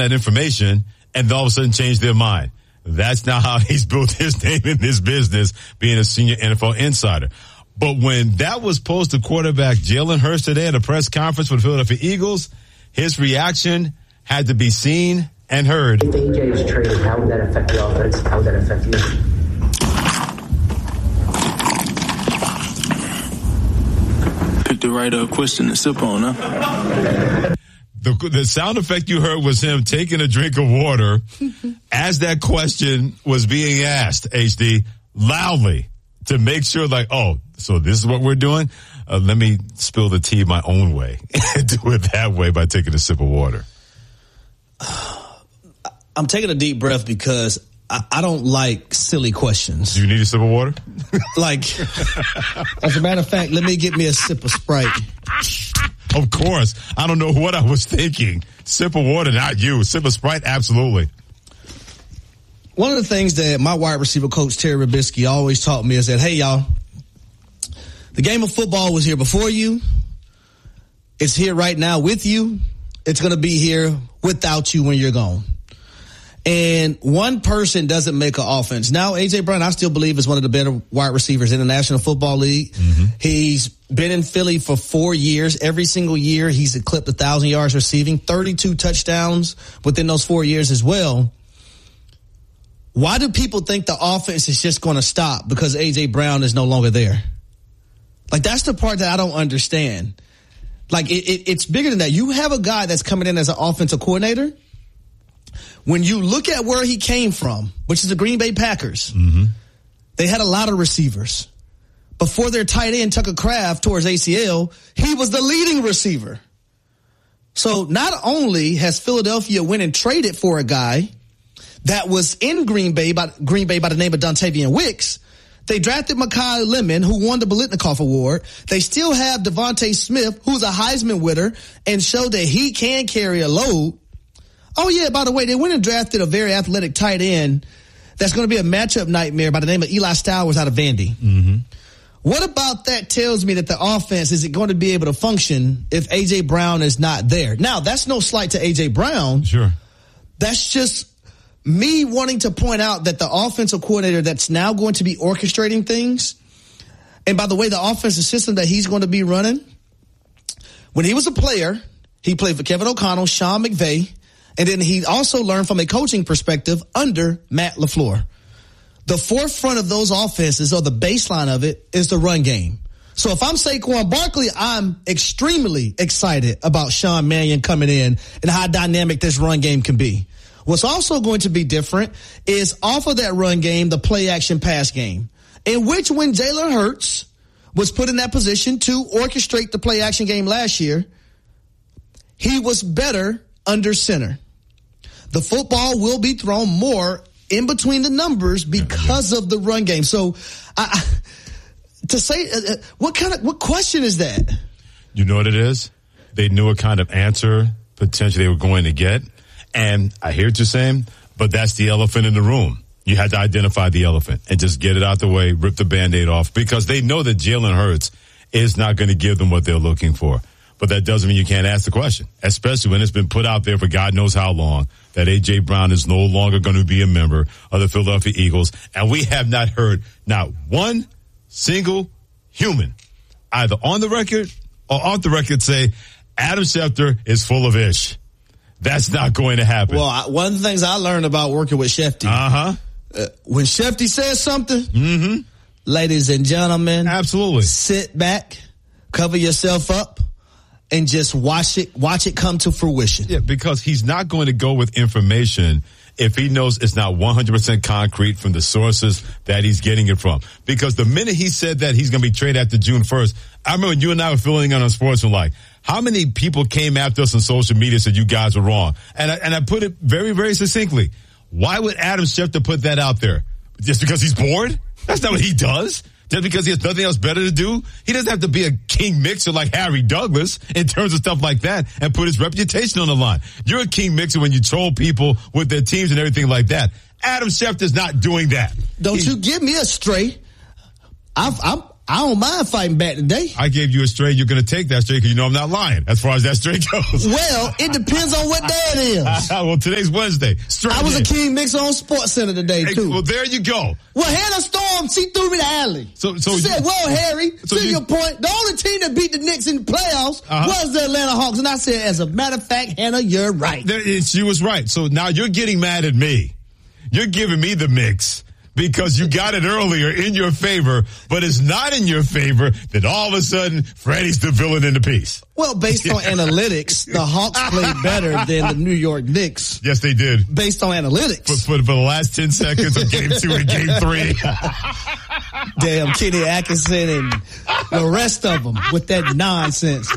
that information and all of a sudden change their mind. That's not how he's built his name in this business, being a senior NFL insider. But when that was posed to quarterback Jalen Hurts today at a press conference for the Philadelphia Eagles, his reaction had to be seen and heard. If AJ is traded, how would that affect the offense? How would that affect you? Picked the right question to sip on, huh? The sound effect you heard was him taking a drink of water as that question was being asked, HD, loudly, to make sure, like, oh, so this is what we're doing? Let me spill the tea my own way and do it that way by taking a sip of water. I'm taking a deep breath because I don't like silly questions. Do you need a sip of water? Like, as a matter of fact, let me get me a sip of Sprite. Of course. I don't know what I was thinking. Sip of water, not you. Sip of Sprite, absolutely. One of the things that my wide receiver coach, Terry Robisky, always taught me is that, hey, y'all, the game of football was here before you. It's here right now with you. It's going to be here without you when you're gone. And one person doesn't make an offense. Now, A.J. Brown, I still believe, is one of the better wide receivers in the National Football League. Mm-hmm. He's been in Philly for 4 years. Every single year, he's eclipsed 1,000 yards receiving, 32 touchdowns within those 4 years as well. Why do people think the offense is just going to stop because A.J. Brown is no longer there? Like, that's the part that I don't understand. Like, it's bigger than that. You have a guy that's coming in as an offensive coordinator. When you look at where he came from, which is the Green Bay Packers, mm-hmm. They had a lot of receivers. Before their tight end, Tucker Kraft, towards ACL, he was the leading receiver. So not only has Philadelphia went and traded for a guy that was in Green Bay by the name of Dontavian Wicks, they drafted Mekhi Lemon, who won the Biletnikoff Award. They still have Devontae Smith, who's a Heisman winner, and showed that he can carry a load. Oh, yeah, by the way, they went and drafted a very athletic tight end that's going to be a matchup nightmare by the name of Eli Stowers out of Vandy. Mm-hmm. What about that tells me that the offense isn't going to be able to function if A.J. Brown is not there? Now, that's no slight to A.J. Brown. Sure. That's just me wanting to point out that the offensive coordinator that's now going to be orchestrating things, and by the way, the offensive system that he's going to be running, when he was a player, he played for Kevin O'Connell, Sean McVay, and then he also learned from a coaching perspective under Matt LaFleur. The forefront of those offenses, or the baseline of it, is the run game. So if I'm Saquon Barkley, I'm extremely excited about Sean Mannion coming in and how dynamic this run game can be. What's also going to be different is off of that run game, the play action pass game, in which when Jalen Hurts was put in that position to orchestrate the play action game last year, he was better under center. The football will be thrown more in between the numbers because of the run game. So, what question is that? You know what it is? They knew what kind of answer potentially they were going to get. And I hear what you're saying, but that's the elephant in the room. You had to identify the elephant and just get it out the way, rip the Band-Aid off, because they know that Jalen Hurts is not going to give them what they're looking for. But that doesn't mean you can't ask the question, especially when it's been put out there for God knows how long that A.J. Brown is no longer going to be a member of the Philadelphia Eagles. And we have not heard not one single human, either on the record or off the record, say Adam Schefter is full of ish. That's not going to happen. Well, one of the things I learned about working with Shefty, when Shefty says something, mm-hmm. Ladies and gentlemen, absolutely, sit back, cover yourself up, and just watch it come to fruition. Yeah, because he's not going to go with information if he knows it's not 100% concrete from the sources that he's getting it from. Because the minute he said that he's going to be traded after June 1st, I remember you and I were filling in on Sportsman, how many people came after us on social media and said you guys were wrong? And I put it very, very succinctly. Why would Adam Schefter put that out there? Just because he's bored? That's not what he does. Just because he has nothing else better to do? He doesn't have to be a king mixer like Harry Douglas in terms of stuff like that and put his reputation on the line. You're a king mixer when you troll people with their teams and everything like that. Adam Schefter's not doing that. Don't you give me a straight. I don't mind fighting back today. I gave you a straight. You're going to take that straight because you know I'm not lying as far as that straight goes. Well, it depends on what day it is. Well, today's Wednesday. Straight I was a King Mixer on Sports Center today, too. Well, there you go. Well, Hannah Storm, she threw me the alley. She said, well, Harry, your point, the only team that beat the Knicks in the playoffs was the Atlanta Hawks. And I said, as a matter of fact, Hannah, you're right. She was right. So now you're getting mad at me. You're giving me the mix. Because you got it earlier in your favor, but it's not in your favor that all of a sudden Freddie's the villain in the piece. Well, based on analytics, the Hawks played better than the New York Knicks. Yes, they did. Based on analytics. For the last 10 seconds of Game 2 and Game 3. Damn, Kenny Atkinson and the rest of them with that nonsense.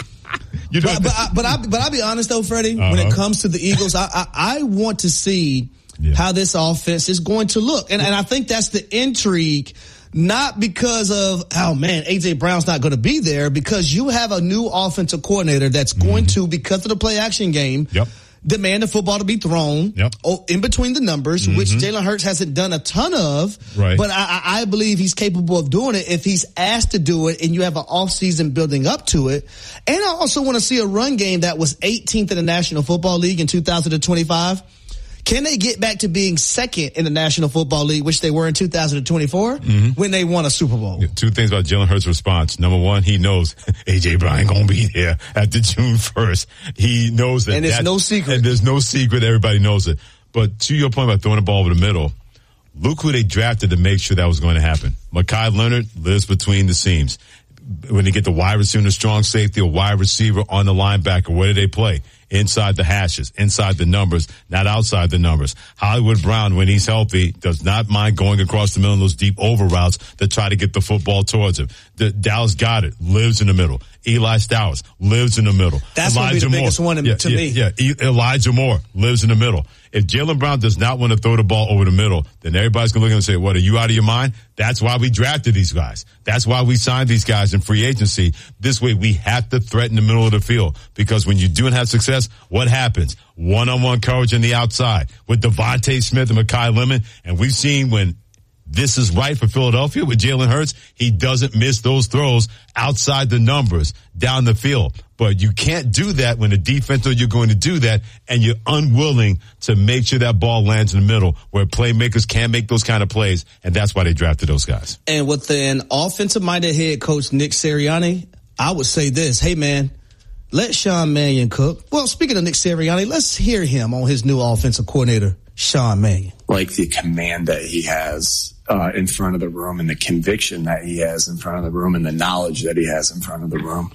But I'll be honest though, Freddie, when it comes to the Eagles, I want to see how this offense is going to look. And I think that's the intrigue, not because of, oh man, A.J. Brown's not going to be there, because you have a new offensive coordinator that's going to, because of the play action game, demand the football to be thrown in between the numbers, which Jalen Hurts hasn't done a ton of. Right. But I believe he's capable of doing it if he's asked to do it and you have an offseason building up to it. And I also want to see a run game that was 18th in the National Football League in 2025. Can they get back to being second in the National Football League, which they were in 2024, when they won a Super Bowl? Two things about Jalen Hurts' response. Number one, he knows A.J. Brown going to be there after June 1st. He knows that. And it's no secret. And there's no secret. Everybody knows it. But to your point about throwing the ball over the middle, look who they drafted to make sure that was going to happen. Mekhi Leonard lives between the seams. When they get the wide receiver, the strong safety, or wide receiver on the linebacker, where do they play? Inside the hashes, inside the numbers, not outside the numbers. Hollywood Brown, when he's healthy, does not mind going across the middle of those deep over routes to try to get the football towards him. Dallas Goedert lives in the middle. Eli Stowers lives in the middle. That's going to be the biggest one to me. Yeah, Elijah Moore lives in the middle. If Jaylen Brown does not want to throw the ball over the middle, then everybody's going to look at him and say, what, are you out of your mind? That's why we drafted these guys. That's why we signed these guys in free agency. This way we have to threaten the middle of the field, because when you do have success, what happens? One-on-one coverage on the outside with Devontae Smith and Mekhi Lemon. And we've seen when this is right for Philadelphia with Jalen Hurts, he doesn't miss those throws outside the numbers down the field. But you can't do that when the defense knows you're going to do that, and you're unwilling to make sure that ball lands in the middle where playmakers can make those kind of plays, and that's why they drafted those guys. And with an offensive-minded head coach, Nick Sirianni, I would say this, hey, man, let Sean Mannion cook. Well, speaking of Nick Sirianni, let's hear him on his new offensive coordinator, Sean Mannion. Like the command that he has in front of the room, and the conviction that he has in front of the room, and the knowledge that he has in front of the room.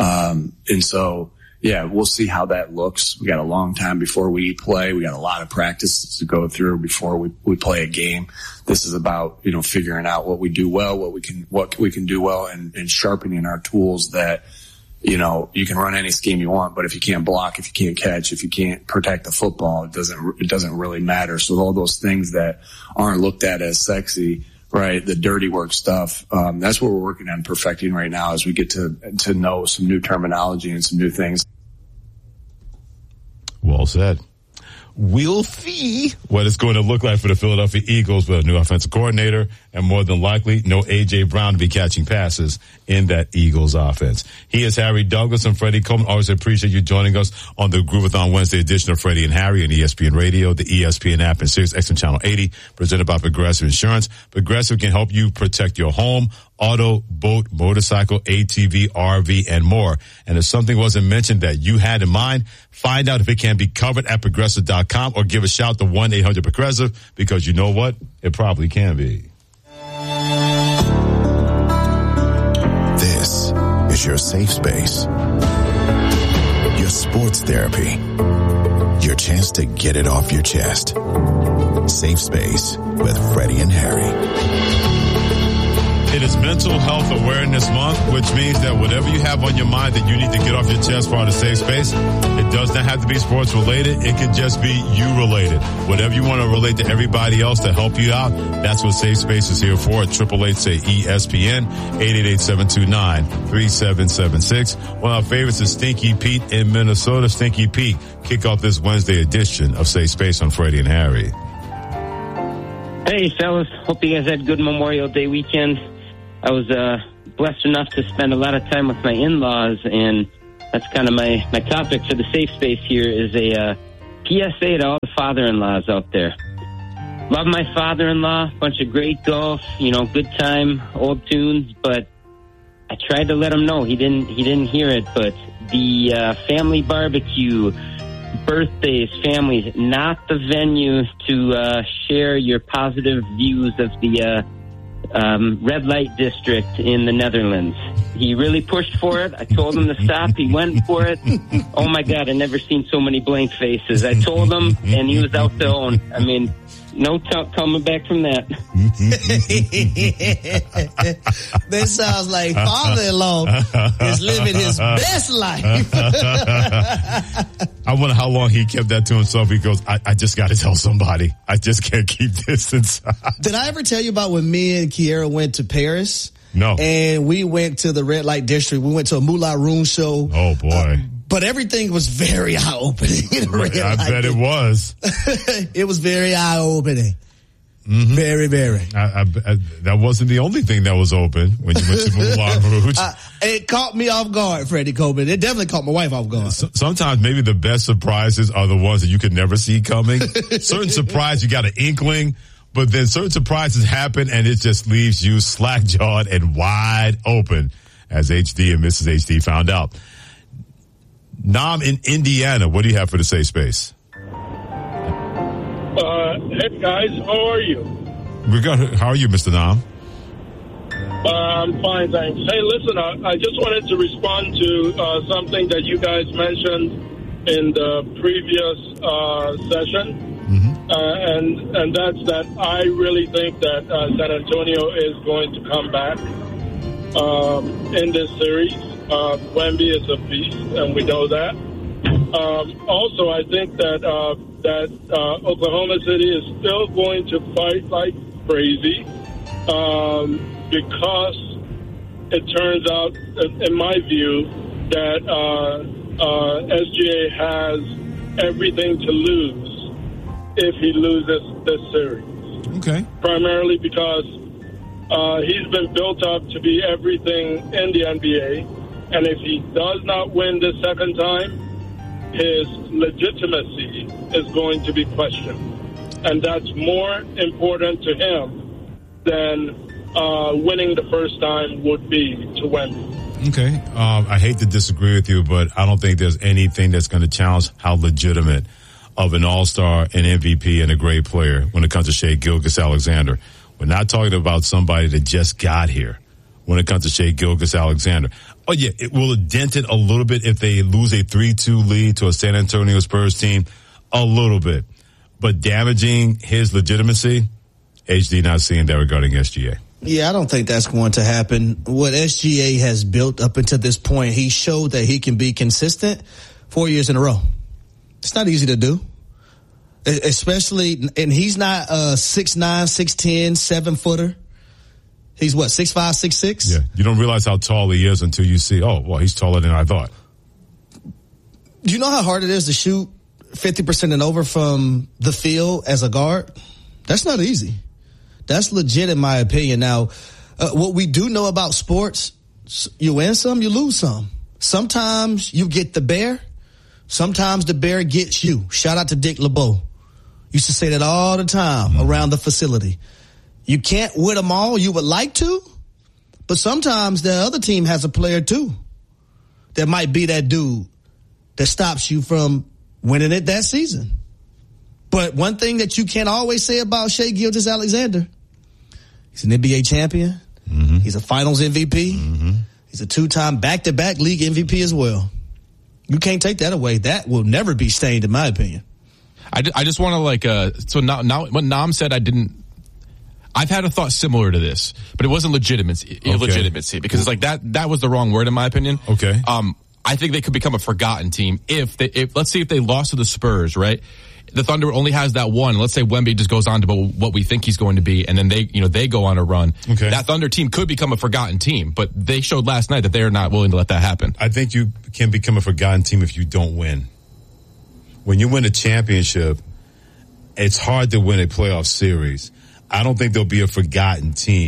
And so, yeah, we'll see how that looks. We got a long time before we play. We got a lot of practice to go through before we play a game. This is about, figuring out what we do well, what we can do well, and sharpening our tools that, you can run any scheme you want, but if you can't block, if you can't catch, if you can't protect the football, it doesn't really matter. So all those things that aren't looked at as sexy, right? The dirty work stuff. That's what we're working on perfecting right now as we get to know some new terminology and some new things. Well said. We'll see what it's going to look like for the Philadelphia Eagles with a new offensive coordinator, and more than likely, no A.J. Brown to be catching passes in that Eagles offense. He is Harry Douglas and Freddie Coleman. Always appreciate you joining us on the Groovathon Wednesday edition of Freddie and Harry on ESPN Radio, the ESPN app, and Sirius XM Channel 80, presented by Progressive Insurance. Progressive can help you protect your home, auto, boat, motorcycle, ATV, RV, and more. And if something wasn't mentioned that you had in mind, find out if it can be covered at Progressive.com, or give a shout to 1-800-PROGRESSIVE, because you know what? It probably can be. This is your safe space. Your sports therapy. Your chance to get it off your chest. Safe Space with Freddie and Harry. It is Mental Health Awareness Month, which means that whatever you have on your mind that you need to get off your chest for the safe space, it does not have to be sports related. It can just be you related. Whatever you want to relate to everybody else to help you out, that's what Safe Space is here for. At 888-SAY-ESPN, 888-729-3776. One of our favorites is Stinky Pete in Minnesota. Stinky Pete, kick off this Wednesday edition of Safe Space on Freddie and Harry. Hey, fellas. Hope you guys had a good Memorial Day weekend. I was blessed enough to spend a lot of time with my in-laws, and that's kind of my topic for the safe space here is a PSA to all the father-in-laws out there. Love my father-in-law, bunch of great golf, good time, old tunes, but I tried to let him know he didn't hear it, but the family barbecue, birthdays, families, not the venue to share your positive views of the red light district in the Netherlands. He really pushed for it. I told him to stop. He went for it. Oh my God, I've never seen so many blank faces. I told him, and he was out to own. I mean, no coming back from that. This sounds like father-in-law is living his best life. I wonder how long he kept that to himself. He goes, I just got to tell somebody. I just can't keep this inside. Did I ever tell you about when me and Kiera went to Paris? No. And we went to the red light district. We went to a Moulin Rouge show. Oh, boy. But everything was very eye-opening. I bet it was. It was very eye-opening. Mm-hmm. Very, very. That wasn't the only thing that was open when you went to Moulin Rouge. It caught me off guard, Freddie Coleman. It definitely caught my wife off guard. Sometimes maybe the best surprises are the ones that you could never see coming. Certain surprise, you got an inkling, but then certain surprises happen and it just leaves you slack-jawed and wide open, as HD and Mrs. HD found out. Nam in Indiana, what do you have for the safe space? Hey guys, how are you? How are you, Mr. Nam? I'm fine, thanks. Hey, listen, I just wanted to respond to something that you guys mentioned in the previous session, and that's that I really think that San Antonio is going to come back in this series. Wemby is a beast, and we know that. Also, I think that Oklahoma City is still going to fight like crazy because it turns out, in my view, that SGA has everything to lose if he loses this series. Okay. Primarily because he's been built up to be everything in the NBA. And if he does not win this second time, his legitimacy is going to be questioned. And that's more important to him than winning the first time would be to Wemby. Okay. I hate to disagree with you, but I don't think there's anything that's going to challenge how legitimate of an all-star, an MVP, and a great player when it comes to Shai Gilgeous-Alexander. We're not talking about somebody that just got here when it comes to Shai Gilgeous-Alexander. Oh, yeah, it will dent it a little bit if they lose a 3-2 lead to a San Antonio Spurs team, a little bit. But damaging his legitimacy, HD not seeing that regarding SGA. Yeah, I don't think that's going to happen. What SGA has built up until this point, he showed that he can be consistent 4 years in a row. It's not easy to do. Especially, and he's not a 6'9", 6'10", 7-footer. He's what, 6'5", 6'6"? Yeah, you don't realize how tall he is until you see, oh, well, he's taller than I thought. Do you know how hard it is to shoot 50% and over from the field as a guard? That's not easy. That's legit in my opinion. Now, what we do know about sports, you win some, you lose some. Sometimes you get the bear. Sometimes the bear gets you. Shout out to Dick LeBeau. Used to say that all the time around the facility. You can't win them all. You would like to, but sometimes the other team has a player too that might be that dude that stops you from winning it that season. But one thing that you can't always say about Shai Gilgeous-Alexander, he's an NBA champion. Mm-hmm. He's a finals MVP. Mm-hmm. He's a 2-time back-to-back league MVP as well. You can't take that away. That will never be stained, in my opinion. I just want to so now what Nam said, I've had a thought similar to this, but it wasn't legitimacy because it's like that was the wrong word in my opinion. Okay. I think they could become a forgotten team if let's say if they lost to the Spurs, right? The Thunder only has that one. Let's say Wemby just goes on to what we think he's going to be, and then they go on a run. Okay. That Thunder team could become a forgotten team, but they showed last night that they are not willing to let that happen. I think you can become a forgotten team if you don't win. When you win a championship, it's hard to win a playoff series. I don't think there'll be a forgotten team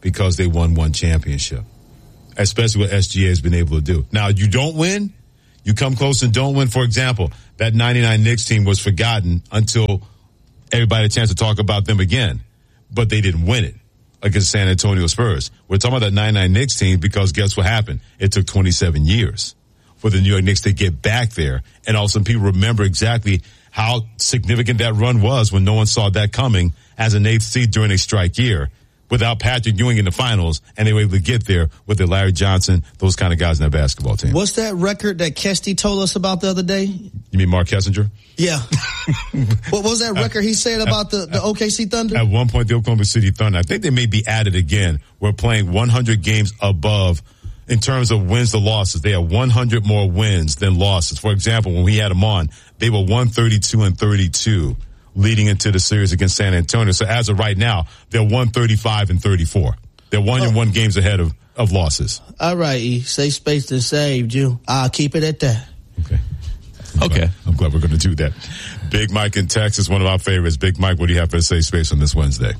because they won one championship, especially what SGA has been able to do. Now, you don't win, you come close and don't win. For example, that 99 Knicks team was forgotten until everybody had a chance to talk about them again, but they didn't win it against San Antonio Spurs. We're talking about that 99 Knicks team because guess what happened? It took 27 years for the New York Knicks to get back there. And all of a sudden people remember exactly how significant that run was when no one saw that coming as an 8th seed during a strike year without Patrick Ewing in the finals, and they were able to get there with the Larry Johnson, those kind of guys in that basketball team. What's that record that Kesty told us about the other day? You mean Mark Kessinger? Yeah. What was that record he said about the OKC Thunder? At one point, the Oklahoma City Thunder, I think they may be added again. We're playing 100 games above in terms of wins to losses. They have 100 more wins than losses. For example, when we had them on, they were 132-32 leading into the series against San Antonio. So as of right now, they're 135-34. They're 1-1 games ahead of losses. All right, E. Safe space to saved you. I'll keep it at that. Okay. I'm glad we're going to do that. Big Mike in Texas, one of our favorites. Big Mike, what do you have for a safe space on this Wednesday?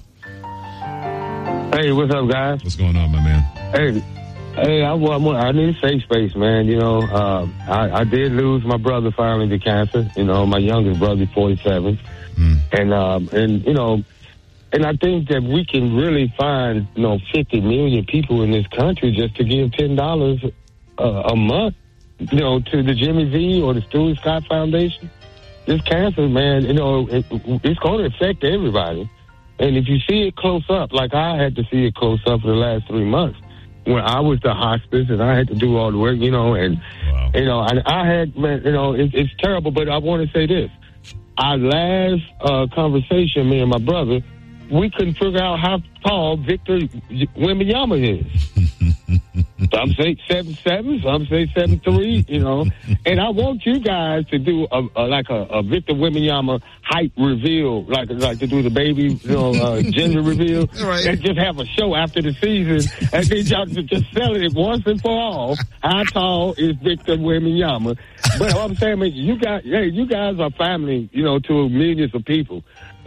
Hey, what's up, guys? What's going on, my man? Hey, I need a safe space, man. You know, I did lose my brother finally to cancer. You know, my youngest brother, 47. And you know, and I think that we can really find, 50 million people in this country just to give $10 a month, to the Jimmy V or the Stuart Scott Foundation. This cancer, man, it's going to affect everybody. And if you see it close up, like I had to see it close up for the last 3 months, when I was the hospice and I had to do all the work, and I had, man, it's terrible. But I want to say this. Our last conversation, me and my brother, we couldn't figure out how tall Victor Wembanyama is. Some say 7'7", some say 7'3", And I want you guys to do a Victor Wembanyama height reveal, like to do the baby, gender reveal, right. And just have a show after the season, and then y'all just sell it once and for all. How tall is Victor Wembanyama? But what I'm saying, man, you guys are family, to millions of people.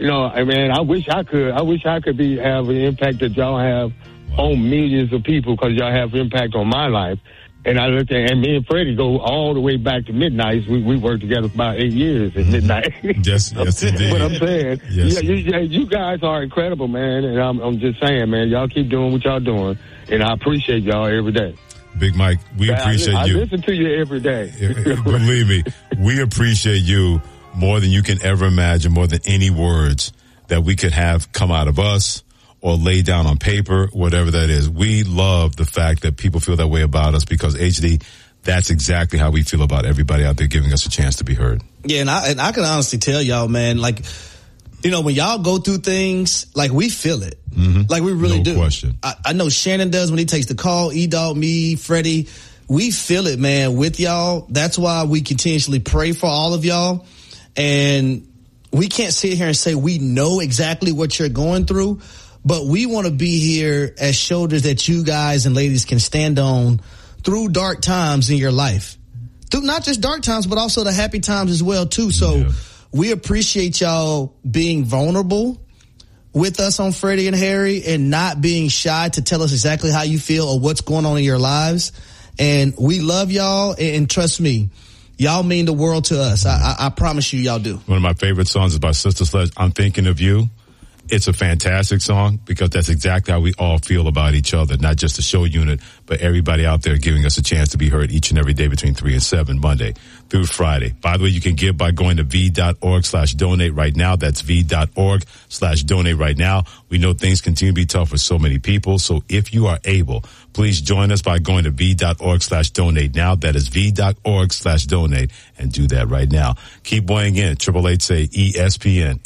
I wish I could have an impact that y'all have on millions of people, because y'all have impact on my life. And I looked at, and me and Freddie go all the way back to Midnight. We worked together for about 8 years at Midnight. Yes, indeed. But I'm saying, you guys are incredible, man. And I'm just saying, man, y'all keep doing what y'all doing, and I appreciate y'all every day. Big Mike, we appreciate you. I listen to you every day. Believe me, we appreciate you more than you can ever imagine, more than any words that we could have come out of us or lay down on paper, whatever that is. We love the fact that people feel that way about us, because HD, that's exactly how we feel about everybody out there giving us a chance to be heard. Yeah, and I can honestly tell y'all, man, like, when y'all go through things, like, we feel it. Mm-hmm. Like, we really do. No question. I know Shannon does when he takes the call, E-Dog, me, Freddie. We feel it, man, with y'all. That's why we continuously pray for all of y'all. And we can't sit here and say we know exactly what you're going through, but we want to be here as shoulders that you guys and ladies can stand on through dark times in your life. Through not just dark times, but also the happy times as well, too. So we appreciate y'all being vulnerable with us on Freddie and Harry, and not being shy to tell us exactly how you feel or what's going on in your lives. And we love y'all, and trust me, y'all mean the world to us. I promise you, y'all do. One of my favorite songs is by Sister Sledge, I'm Thinking of You. It's a fantastic song, because that's exactly how we all feel about each other, not just the show unit, but everybody out there giving us a chance to be heard each and every day between 3 and 7, Monday through Friday. By the way, you can give by going to v.org/donate right now. That's v.org/donate right now. We know things continue to be tough for so many people. So if you are able, please join us by going to v.org/donate now. That is v.org/donate, and do that right now. Keep weighing in. 888-SAY-ESPN,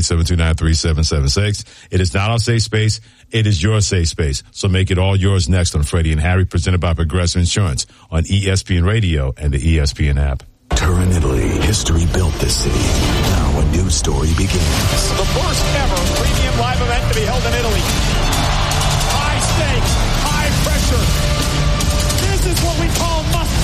888-729-3776. It is not our safe space. It is your safe space. So make it all yours next on Freddie and Harry, presented by Progressive Insurance on ESPN Radio and the ESPN app. Turin, Italy. History built this city. Now a new story begins. The first ever premium live event to be held in Italy. High stakes, high pressure. This is what we call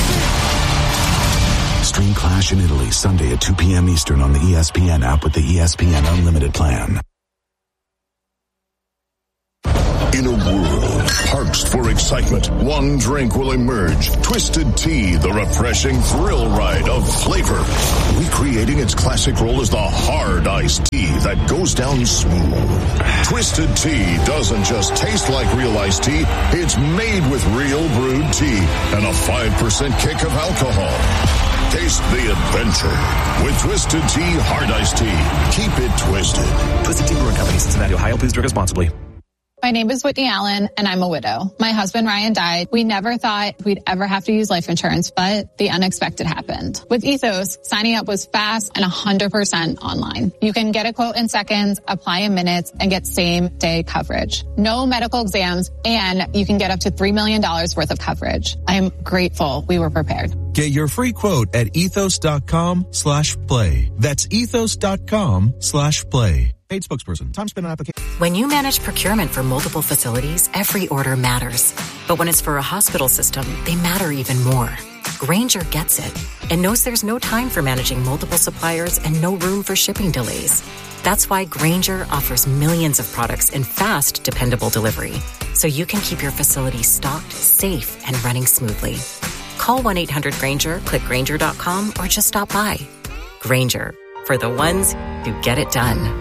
must-see. Stream Clash in Italy Sunday at 2 p.m. Eastern on the ESPN app with the ESPN Unlimited plan. In a world Parched for excitement, one drink will emerge. Twisted Tea, the refreshing thrill ride of flavor. Recreating its classic role as the hard iced tea that goes down smooth. Twisted Tea doesn't just taste like real iced tea, it's made with real brewed tea and a 5% kick of alcohol. Taste the adventure with Twisted Tea Hard Iced Tea. Keep it twisted. Twisted Tea Brewing Company, Cincinnati, Ohio. Please drink responsibly. My name is Whitney Allen, and I'm a widow. My husband, Ryan, died. We never thought we'd ever have to use life insurance, but the unexpected happened. With Ethos, signing up was fast and 100% online. You can get a quote in seconds, apply in minutes, and get same-day coverage. No medical exams, and you can get up to $3 million worth of coverage. I am grateful we were prepared. Get your free quote at ethos.com/play. That's ethos.com/play. Paid spokesperson. Time spent on application. When you manage procurement for multiple facilities, every order matters. But when it's for a hospital system, they matter even more. Grainger gets it and knows there's no time for managing multiple suppliers and no room for shipping delays. That's why Grainger offers millions of products in fast, dependable delivery, so you can keep your facility stocked, safe, and running smoothly. Call 1-800-GRAINGER, click Grainger.com, or just stop by. Grainger, for the ones who get it done.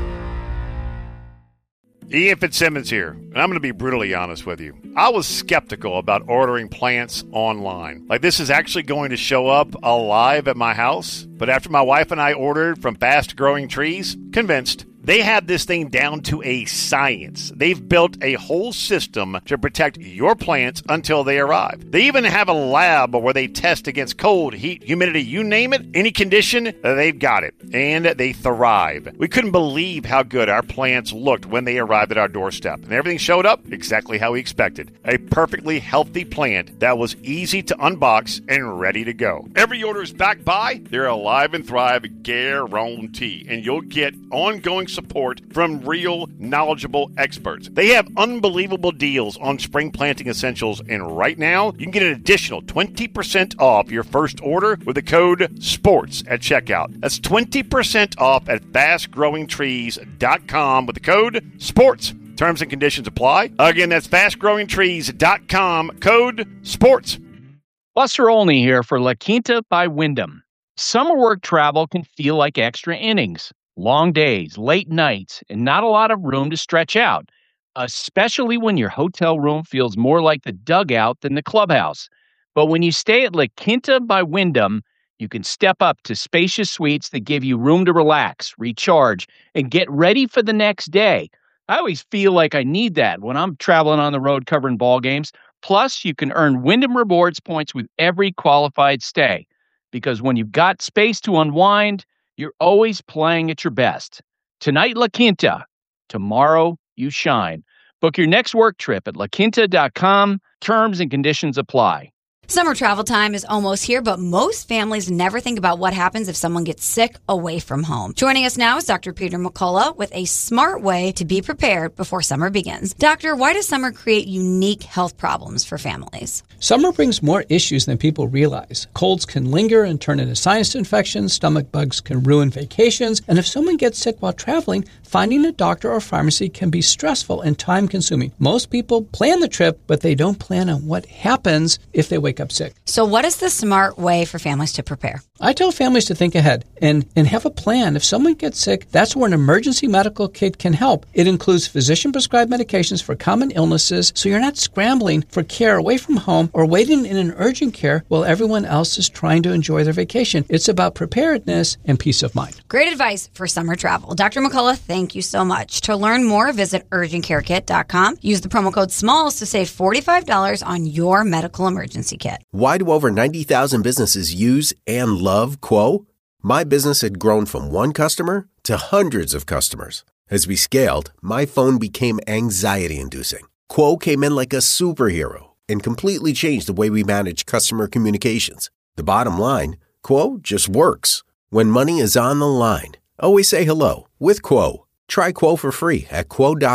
Ian Fitzsimmons here, and I'm going to be brutally honest with you. I was skeptical about ordering plants online. Like, this is actually going to show up alive at my house. But after my wife and I ordered from Fast Growing Trees, convinced. They have this thing down to a science. They've built a whole system to protect your plants until they arrive. They even have a lab where they test against cold, heat, humidity, you name it, any condition, they've got it. And they thrive. We couldn't believe how good our plants looked when they arrived at our doorstep. And everything showed up exactly how we expected. A perfectly healthy plant that was easy to unbox and ready to go. Every order is backed by their Alive and Thrive guarantee. And you'll get ongoing support from real, knowledgeable experts. They have unbelievable deals on spring planting essentials, and right now, you can get an additional 20% off your first order with the code SPORTS at checkout. That's 20% off at fastgrowingtrees.com with the code SPORTS. Terms and conditions apply. Again, that's fastgrowingtrees.com, code SPORTS. Buster Olney here for La Quinta by Wyndham. Summer work travel can feel like extra innings. Long days, late nights, and not a lot of room to stretch out, especially when your hotel room feels more like the dugout than the clubhouse. But when you stay at La Quinta by Wyndham, you can step up to spacious suites that give you room to relax, recharge, and get ready for the next day. I always feel like I need that when I'm traveling on the road covering ball games. Plus, you can earn Wyndham Rewards points with every qualified stay. Because when you've got space to unwind, you're always playing at your best. Tonight, La Quinta. Tomorrow, you shine. Book your next work trip at laquinta.com. Terms and conditions apply. Summer travel time is almost here, but most families never think about what happens if someone gets sick away from home. Joining us now is Dr. Peter McCullough with a smart way to be prepared before summer begins. Doctor, why does summer create unique health problems for families? Summer brings more issues than people realize. Colds can linger and turn into sinus infections, stomach bugs can ruin vacations, and if someone gets sick while traveling, finding a doctor or pharmacy can be stressful and time-consuming. Most people plan the trip, but they don't plan on what happens if they wake up sick. So what is the smart way for families to prepare? I tell families to think ahead and have a plan. If someone gets sick, that's where an emergency medical kit can help. It includes physician-prescribed medications for common illnesses, so you're not scrambling for care away from home or waiting in an urgent care while everyone else is trying to enjoy their vacation. It's about preparedness and peace of mind. Great advice for summer travel. Dr. McCullough, thank you so much. To learn more, visit urgentcarekit.com. Use the promo code SMALLS to save $45 on your medical emergency kit. Why do over 90,000 businesses use and love Quo? My business had grown from one customer to hundreds of customers. As we scaled, my phone became anxiety-inducing. Quo came in like a superhero and completely changed the way we manage customer communications. The bottom line, Quo just works. When money is on the line, always say hello with Quo. Try Quo for free at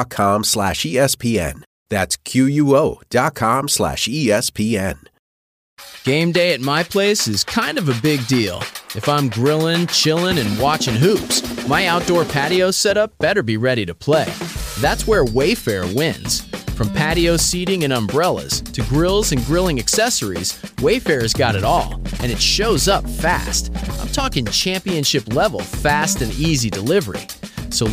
quo.com/ESPN. That's QUO.com/ESPN. Game day at my place is kind of a big deal. If I'm grilling, chilling, and watching hoops, my outdoor patio setup better be ready to play. That's where Wayfair wins. From patio seating and umbrellas to grills and grilling accessories, Wayfair's got it all, and it shows up fast. I'm talking championship level fast and easy delivery.